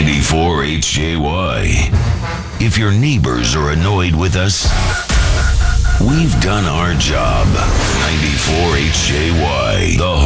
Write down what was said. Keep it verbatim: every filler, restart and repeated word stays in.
ninety-four H J Y. If your neighbors are annoyed with us, we've done our job. ninety-four H J Y, the